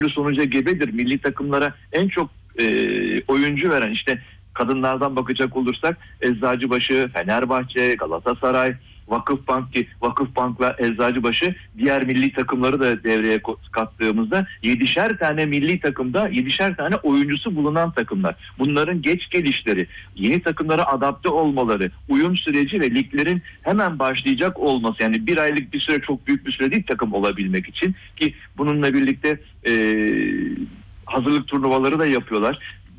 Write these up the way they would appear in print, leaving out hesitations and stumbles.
sonuca gebedir. Milli takımlara en çok oyuncu veren, işte kadınlardan bakacak olursak Eczacıbaşı, Fenerbahçe, Galatasaray, Vakıfbank, ki Vakıfbank'la Eczacıbaşı diğer milli takımları da devreye kattığımızda 7'şer tane milli takımda 7'şer tane oyuncusu bulunan takımlar. Bunların geç gelişleri, yeni takımlara adapte olmaları, uyum süreci ve liglerin hemen başlayacak olması, yani bir aylık bir süre çok büyük bir süre değil takım olabilmek için, ki bununla birlikte hazırlık turnuvaları da yapıyorlar.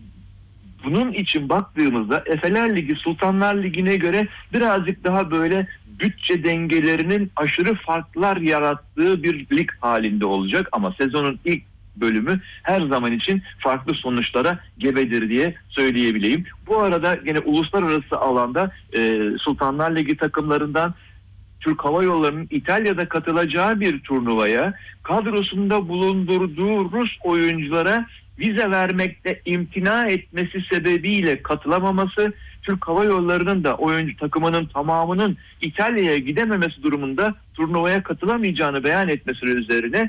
Bunun için baktığımızda Efeler Ligi Sultanlar Ligi'ne göre birazcık daha böyle bütçe dengelerinin aşırı farklar yarattığı bir lig halinde olacak, ama sezonun ilk bölümü her zaman için farklı sonuçlara gebedir diye söyleyebileyim. Bu arada yine uluslararası alanda Sultanlar Ligi takımlarından Türk Hava Yolları'nın İtalya'da katılacağı bir turnuvaya kadrosunda bulundurduğu Rus oyunculara vize vermekte imtina etmesi sebebiyle katılamaması, Türk Hava Yolları'nın da oyuncu takımının tamamının İtalya'ya gidememesi durumunda turnuvaya katılamayacağını beyan etmesi üzerine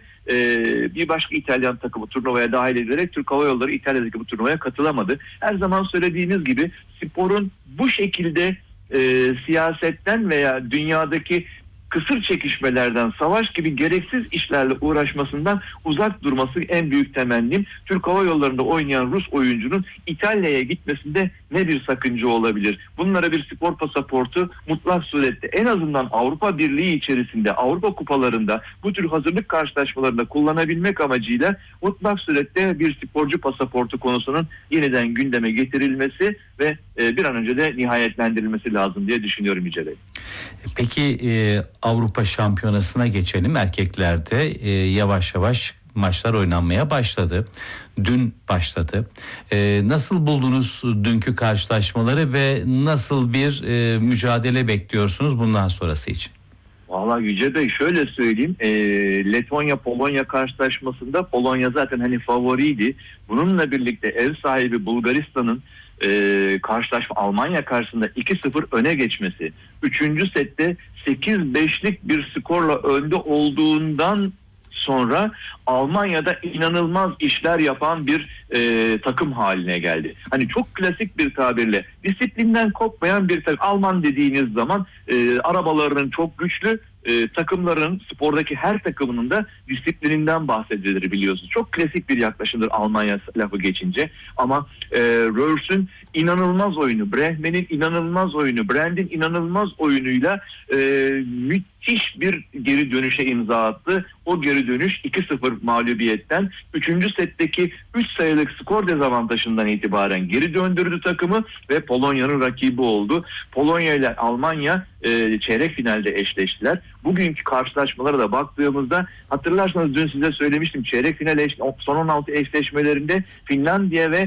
bir başka İtalyan takımı turnuvaya dahil edilerek Türk Hava Yolları İtalya'daki bu turnuvaya katılamadı. Her zaman söylediğimiz gibi sporun bu şekilde siyasetten veya dünyadaki kısır çekişmelerden, savaş gibi gereksiz işlerle uğraşmasından uzak durması en büyük temennim. Türk Hava Yolları'nda oynayan Rus oyuncunun İtalya'ya gitmesinde ne bir sakınca olabilir? Bunlara bir spor pasaportu mutlak surette en azından Avrupa Birliği içerisinde, Avrupa kupalarında, bu tür hazırlık karşılaşmalarında kullanabilmek amacıyla mutlak surette bir sporcu pasaportu konusunun yeniden gündeme getirilmesi ve bir an önce de nihayetlendirilmesi lazım diye düşünüyorum Yüce Bey. Peki Avrupa Şampiyonası'na geçelim. Erkeklerde yavaş yavaş maçlar oynanmaya başladı. Dün başladı. Nasıl buldunuz dünkü karşılaşmaları ve nasıl bir mücadele bekliyorsunuz bundan sonrası için? Vallahi Yüce Bey şöyle söyleyeyim, Letonya-Polonya karşılaşmasında Polonya zaten hani favoriydi. Bununla birlikte ev sahibi Bulgaristan'ın karşılaşma Almanya karşısında 2-0 öne geçmesi, 3. sette 8-5'lik bir skorla önde olduğundan sonra Almanya'da inanılmaz işler yapan bir takım haline geldi. Hani çok klasik bir tabirle disiplinden kopmayan bir takım. Alman dediğiniz zaman arabalarının çok güçlü, takımların, spordaki her takımının da disiplininden bahsedilir biliyorsunuz. Çok klasik bir yaklaşımdır Almanya lafı geçince. Ama Rörs'ün inanılmaz oyunu, Brehmen'in inanılmaz oyunu, Brand'in inanılmaz oyunuyla müthiş bir geri dönüşe imza attı. O geri dönüş 2-0 mağlubiyetten 3. setteki 3 sayılık skor dezavantajından itibaren geri döndürdü takımı ve Polonya'nın rakibi oldu. Polonya ile Almanya çeyrek finalde eşleştiler. Bugünkü karşılaşmalara da baktığımızda, hatırlarsanız dün size söylemiştim, çeyrek final son 16 eşleşmelerinde Finlandiya ve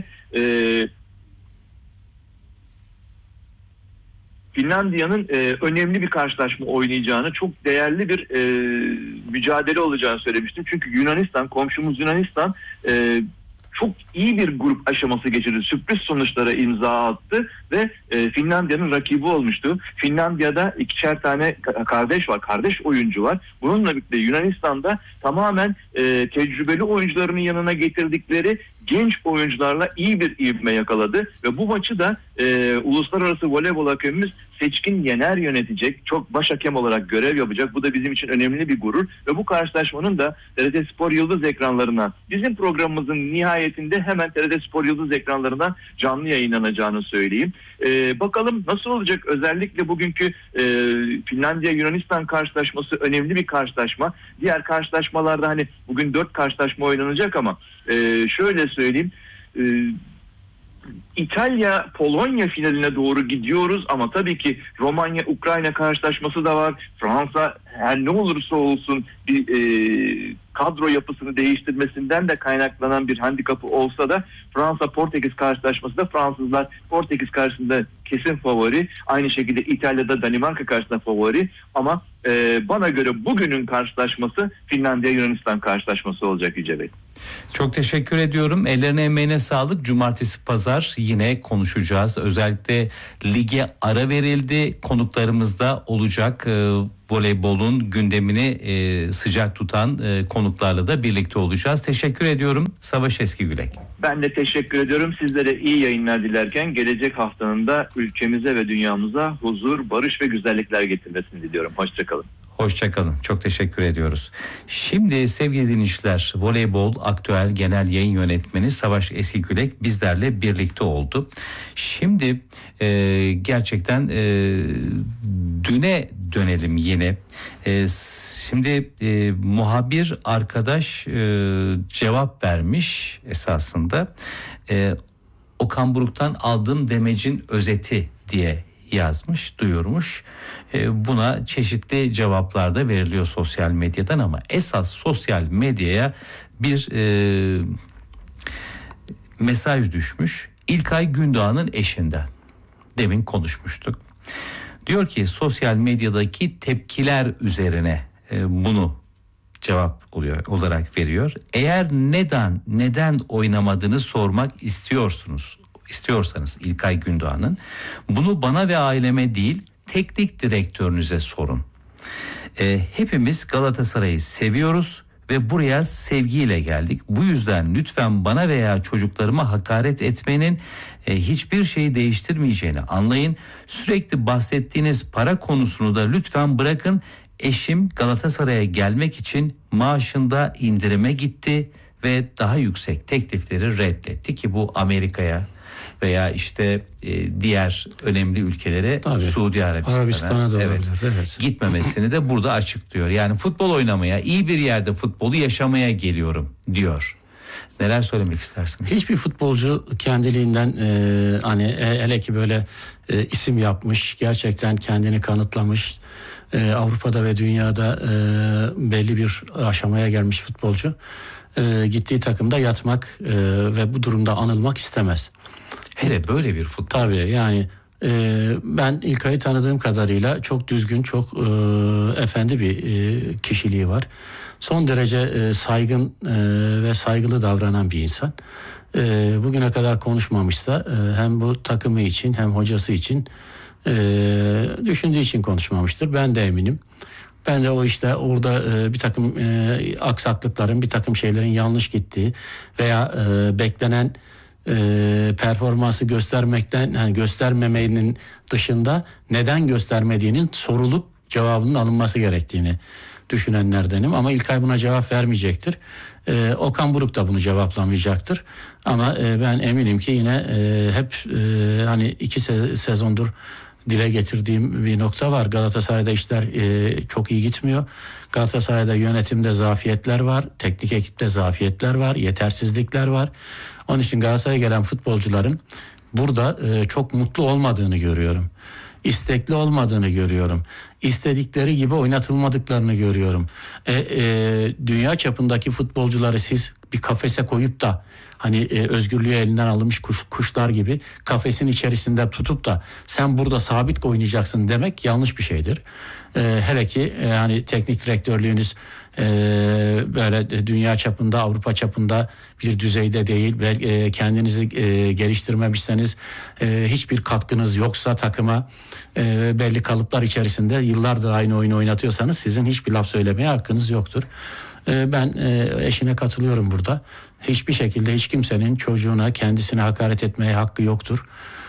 Finlandiya'nın önemli bir karşılaşma oynayacağını, çok değerli bir mücadele olacağını söylemiştim. Çünkü Yunanistan, komşumuz Yunanistan çok iyi bir grup aşaması geçirdi. Sürpriz sonuçlara imza attı ve Finlandiya'nın rakibi olmuştu. Finlandiya'da 2'şer tane kardeş var, kardeş oyuncu var. Bununla birlikte Yunanistan'da tamamen tecrübeli oyuncularının yanına getirdikleri genç oyuncularla iyi bir ivme yakaladı ve bu maçı da Uluslararası Voleybol Hakemimiz Seçkin Yener yönetecek. Çok baş hakem olarak görev yapacak. Bu da bizim için önemli bir gurur ve bu karşılaşmanın da TRT Spor Yıldız ekranlarından, bizim programımızın nihayetinde hemen TRT Spor Yıldız ekranlarından canlı yayınlanacağını söyleyeyim. Bakalım nasıl olacak? Özellikle bugünkü Finlandiya-Yunanistan karşılaşması önemli bir karşılaşma. Diğer karşılaşmalarda hani bugün 4 karşılaşma oynanacak ama şöyle söyleyeyim, İtalya-Polonya finaline doğru gidiyoruz ama tabii ki Romanya-Ukrayna karşılaşması da var. Fransa her ne olursa olsun bir kadro yapısını değiştirmesinden de kaynaklanan bir handikapı olsa da Fransa-Portekiz karşılaşması da Fransızlar Portekiz karşısında kesin favori. Aynı şekilde İtalya'da Danimarka karşısında favori ama bana göre bugünün karşılaşması Finlandiya-Yunanistan karşılaşması olacak Yüce Bey. Çok teşekkür ediyorum. Ellerine emeğine sağlık. Cumartesi pazar yine konuşacağız. Özellikle lige ara verildi. Konuklarımız da olacak. Voleybolun gündemini sıcak tutan konuklarla da birlikte olacağız. Teşekkür ediyorum. Savaş Eskigülek. Ben de teşekkür ediyorum. Sizlere iyi yayınlar dilerken gelecek haftanın da ülkemize ve dünyamıza huzur, barış ve güzellikler getirmesini diliyorum. Hoşçakalın. Hoşçakalın. Çok teşekkür ediyoruz. Şimdi sevgili dinleyiciler, Voleybol Aktüel Genel Yayın Yönetmeni Savaş Eskigülek bizlerle birlikte oldu. Şimdi gerçekten düne dönelim yine. Şimdi muhabir arkadaş cevap vermiş esasında. Okan Buruk'tan aldığım demecin özeti diye yazmış, duyurmuş. Buna çeşitli cevaplar da veriliyor sosyal medyadan ama esas sosyal medyaya bir mesaj düşmüş. İlkay Gündoğan'ın eşinden. Demin konuşmuştuk. Diyor ki sosyal medyadaki tepkiler üzerine bunu cevap olarak veriyor. Eğer neden oynamadığını sormak istiyorsanız İlkay Gündoğan'ın, bunu bana ve aileme değil teknik direktörünüze sorun. Hepimiz Galatasaray'ı seviyoruz ve buraya sevgiyle geldik. Bu yüzden lütfen bana veya çocuklarıma hakaret etmenin hiçbir şeyi değiştirmeyeceğini anlayın. Sürekli bahsettiğiniz para konusunu da lütfen bırakın. Eşim Galatasaray'a gelmek için maaşında indirime gitti ve daha yüksek teklifleri reddetti ki bu Amerika'ya veya işte diğer önemli ülkelere, tabii, Suudi Arabistan'a da olabilir, evet. Gitmemesini de burada açıklıyor. Yani futbol oynamaya, iyi bir yerde futbolu yaşamaya geliyorum diyor. Neler söylemek istersiniz? Hiçbir futbolcu kendiliğinden hani hele ki böyle isim yapmış, gerçekten kendini kanıtlamış, Avrupa'da ve dünyada belli bir aşamaya gelmiş futbolcu gittiği takımda yatmak ve bu durumda anılmak istemez. Hele böyle bir futbolcu. Tabii yani ben İlkay'ı tanıdığım kadarıyla çok düzgün, çok efendi bir kişiliği var. Son derece saygın ve saygılı davranan bir insan. Bugüne kadar konuşmamışsa hem bu takımı için hem hocası için düşündüğü için konuşmamıştır. Ben de eminim. Ben de o işte orada bir takım aksaklıkların, bir takım şeylerin yanlış gittiği veya beklenen performansı göstermemenin dışında neden göstermediğinin sorulup cevabının alınması gerektiğini düşünenlerdenim. Ama İlkay buna cevap vermeyecektir. Okan Buruk da bunu cevaplamayacaktır. Ama ben eminim ki yine hep hani 2 sezondur dile getirdiğim bir nokta var. Galatasaray'da işler çok iyi gitmiyor. Galatasaray'da yönetimde zafiyetler var. Teknik ekipte zafiyetler var. Yetersizlikler var. Onun için Galatasaray'a gelen futbolcuların burada çok mutlu olmadığını görüyorum. İstekli olmadığını görüyorum. İstedikleri gibi oynatılmadıklarını görüyorum. Dünya çapındaki futbolcuları siz bir kafese koyup da hani özgürlüğü elinden alınmış kuşlar gibi kafesin içerisinde tutup da sen burada sabit oynayacaksın demek yanlış bir şeydir. Hele ki hani teknik direktörlüğünüz böyle dünya çapında, Avrupa çapında bir düzeyde değil ve kendinizi geliştirmemişseniz, hiçbir katkınız yoksa takıma, belli kalıplar içerisinde yıllardır aynı oyunu oynatıyorsanız sizin hiçbir laf söylemeye hakkınız yoktur. Ben eşine katılıyorum burada. Hiçbir şekilde hiç kimsenin çocuğuna, kendisine hakaret etmeye hakkı yoktur.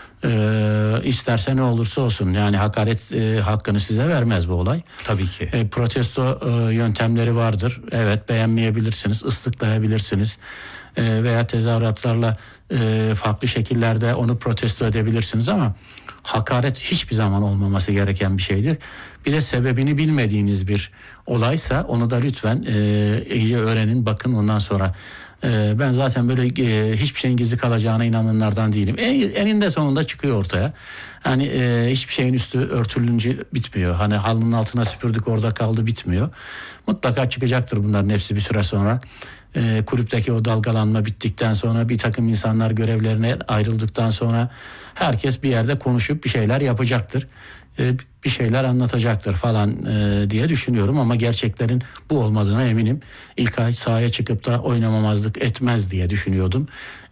İsterse ne olursa olsun, yani hakaret hakkını size vermez bu olay. Tabii ki. Protesto yöntemleri vardır. Evet, beğenmeyebilirsiniz, ıslıklayabilirsiniz veya tezahüratlarla farklı şekillerde onu protesto edebilirsiniz ama hakaret hiçbir zaman olmaması gereken bir şeydir. Bir de sebebini bilmediğiniz bir olaysa onu da lütfen iyice öğrenin, bakın ondan sonra. Ben zaten böyle hiçbir şeyin gizli kalacağına inananlardan değilim. Eninde sonunda çıkıyor ortaya. Hani hiçbir şeyin üstü örtülünce bitmiyor. Hani halının altına süpürdük, orada kaldı, bitmiyor. Mutlaka çıkacaktır bunların hepsi bir süre sonra. Kulüpteki o dalgalanma bittikten sonra, bir takım insanlar görevlerine ayrıldıktan sonra herkes bir yerde konuşup bir şeyler yapacaktır. bir şeyler anlatacaktır falan diye düşünüyorum ama gerçeklerin bu olmadığına eminim. İlkay sahaya çıkıp da oynamamazlık etmez diye düşünüyordum.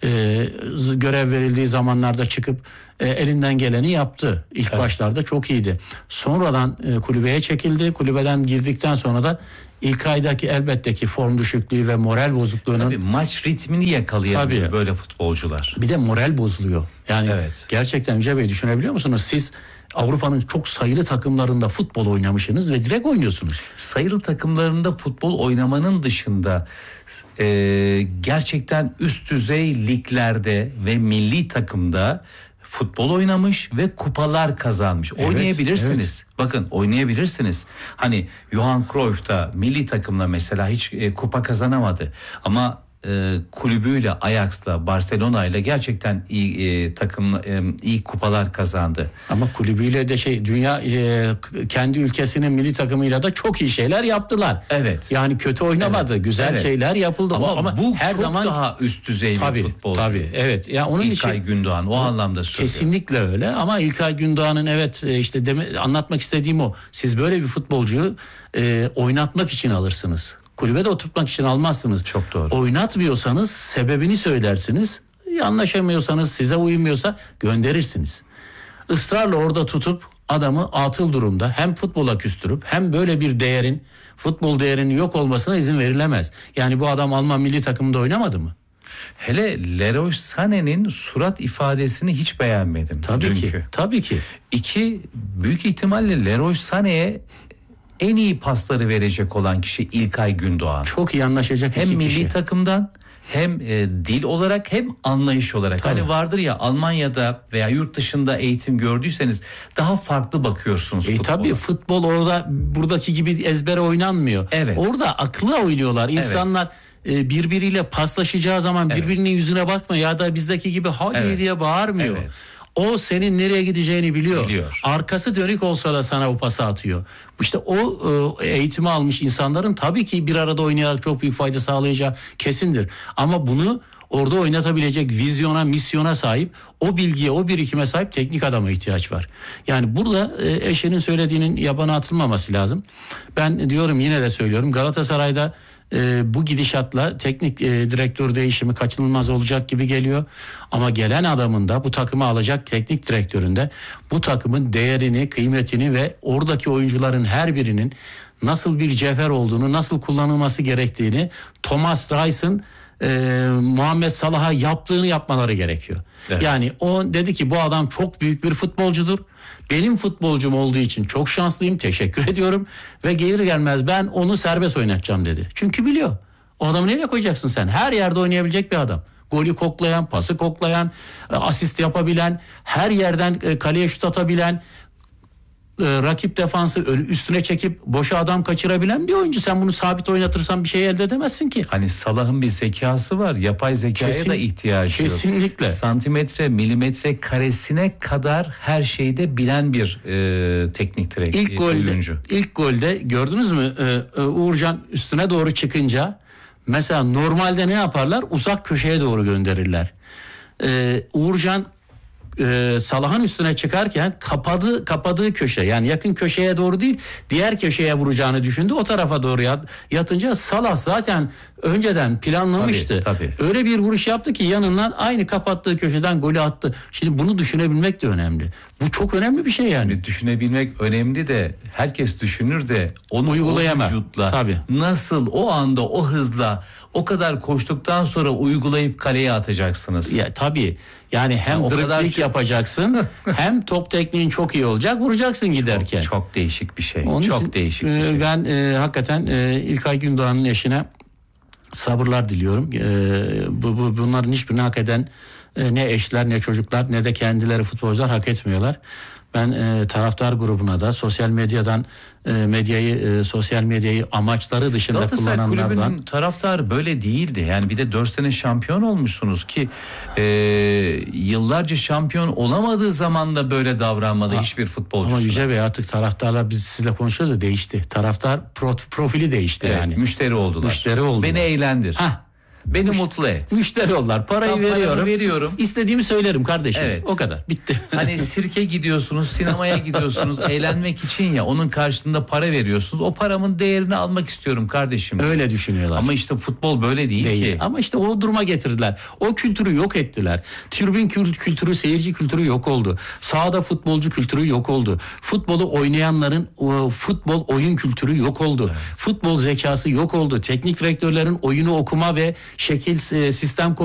Görev verildiği zamanlarda çıkıp elinden geleni yaptı. İlk başlarda çok iyiydi. Sonradan kulübeye çekildi. Kulübeden girdikten sonra da İlkay'daki elbette ki form düşüklüğü ve moral bozukluğunun... Tabii maç ritmini yakalayamıyor böyle futbolcular. Bir de moral bozuluyor. Yani evet. Gerçekten Yüce Bey düşünebiliyor musunuz? Siz Avrupa'nın çok sayılı takımlarında futbol oynamışsınız ve direkt oynuyorsunuz. Sayılı takımlarında futbol oynamanın dışında gerçekten üst düzey liglerde ve milli takımda futbol oynamış ve kupalar kazanmış. Evet, oynayabilirsiniz. Evet. Bakın oynayabilirsiniz. Hani Johan Cruyff da milli takımla mesela hiç kupa kazanamadı. Ama kulübüyle, Ajax'la, Barcelona'yla gerçekten iyi iyi kupalar kazandı. Ama kulübüyle de dünya kendi ülkesinin milli takımıyla da çok iyi şeyler yaptılar. Evet. Yani kötü oynamadı, güzel şeyler yapıldı. Ama bu her çok zaman daha üst düzey bir futbolcu. Tabii, evet. Ya onun İlkay Gündoğan o anlamda söylüyorum. Kesinlikle öyle ama İlkay Gündoğan'ın anlatmak istediğim o. Siz böyle bir futbolcuyu oynatmak için alırsınız. Kulübede oturtmak için almazsınız. Çok doğru. Oynatmıyorsanız sebebini söylersiniz. Anlaşamıyorsanız, size uymuyorsa gönderirsiniz. Israrla orada tutup adamı atıl durumda hem futbola küstürüp hem böyle bir futbol değerinin yok olmasına izin verilemez. Yani bu adam Alman milli takımında oynamadı mı? Hele Leroy Sané'nin surat ifadesini hiç beğenmedim. Tabii ki. Büyük ihtimalle Leroy Sané'ye en iyi pasları verecek olan kişi İlkay Gündoğan. Çok iyi anlaşacak hem iki milli kişi. Takımdan hem dil olarak hem anlayış olarak. Tabii. Hani vardır ya Almanya'da veya yurt dışında eğitim gördüyseniz daha farklı bakıyorsunuz futbola. Tabii futbol orada buradaki gibi ezbere oynanmıyor. Evet. Orada akla oynuyorlar. İnsanlar birbiriyle paslaşacağı zaman birbirinin yüzüne bakma ya da bizdeki gibi hadi diye bağırmıyor. Evet. O senin nereye gideceğini biliyor. Arkası dönük olsa da sana o pası atıyor. İşte o eğitimi almış insanların tabii ki bir arada oynayarak çok büyük fayda sağlayacağı kesindir. Ama bunu orada oynatabilecek vizyona, misyona sahip, o bilgiye, o birikime sahip teknik adama ihtiyaç var. Yani burada Eşe'nin söylediğinin yabana atılmaması lazım. Ben diyorum, yine de söylüyorum, Galatasaray'da bu gidişatla teknik direktör değişimi kaçınılmaz olacak gibi geliyor. Ama gelen adamın da bu takımı alacak teknik direktörün de bu takımın değerini, kıymetini ve oradaki oyuncuların her birinin nasıl bir cevher olduğunu, nasıl kullanılması gerektiğini, Thomas Reis'in Muhammed Salah'a yaptığını yapmaları gerekiyor. Evet. Yani o dedi ki bu adam çok büyük bir futbolcudur. Benim futbolcum olduğu için çok şanslıyım, teşekkür ediyorum ve gelir gelmez ben onu serbest oynatacağım dedi. Çünkü biliyor. O adamı nereye koyacaksın sen? Her yerde oynayabilecek bir adam. Golü koklayan, pası koklayan, asist yapabilen, her yerden kaleye şut atabilen, rakip defansı üstüne çekip boşa adam kaçırabilen bir oyuncu. Sen bunu sabit oynatırsan bir şey elde edemezsin ki. Hani Salah'ın bir zekası var. Yapay zekaya da ihtiyacı yok. Kesinlikle. Santimetre, milimetre karesine kadar her şeyde bilen bir teknik oyuncu. İlk golde gördünüz mü? Uğurcan üstüne doğru çıkınca mesela normalde ne yaparlar? Uzak köşeye doğru gönderirler. Uğurcan Salah'ın üstüne çıkarken kapadığı köşe, yani yakın köşeye doğru değil diğer köşeye vuracağını düşündü. O tarafa doğru yatınca Salah zaten önceden planlamıştı. Tabii. Öyle bir vuruş yaptı ki yanından aynı kapattığı köşeden golü attı. Şimdi bunu düşünebilmek de önemli. Bu çok önemli bir şey yani. Şimdi düşünebilmek önemli de herkes düşünür de onu uygulayamaz. Tabii. Nasıl o anda o hızla o kadar koştuktan sonra uygulayıp kaleye atacaksınız. Ya tabii. Yani hem dribling yapacaksın hem top tekniğin çok iyi olacak, vuracaksın giderken. Çok değişik bir şey. Değişik bir şey. Ben hakikaten İlkay Gündoğan'ın eşine sabırlar diliyorum. Bunların hiçbirini hak eden ne eşler, ne çocuklar, ne de kendileri futbolcular hak etmiyorlar. Ben taraftar grubuna da sosyal medyadan sosyal medyayı amaçları dışında Galatasaray kullananlardan. Kulübü'nün taraftarı böyle değildi. Yani bir de 4 sene şampiyon olmuşsunuz ki yıllarca şampiyon olamadığı zaman da böyle davranmadı hiçbir futbolcusuna. Ama Yüce Bey artık taraftarlar, biz sizle konuşuyoruz da değişti. Taraftar profili değişti yani. Müşteri oldular. Müşteri oldular. Beni eğlendir. Beni mutlu et. Müşteri oldular. Parayı Ben paramı veriyorum. İstediğimi söylerim kardeşim. Evet. O kadar. Bitti. Hani sirke gidiyorsunuz, sinemaya gidiyorsunuz, eğlenmek için ya, onun karşılığında para veriyorsunuz. O paramın değerini almak istiyorum kardeşim. Öyle düşünüyorlar. Ama işte futbol böyle değil ki. Ama işte o duruma getirdiler. O kültürü yok ettiler. Tribün kültürü, seyirci kültürü yok oldu. Sahada futbolcu kültürü yok oldu. Futbolu oynayanların futbol oyun kültürü yok oldu. Evet. Futbol zekası yok oldu. Teknik direktörlerin oyunu okuma ve şekil sistem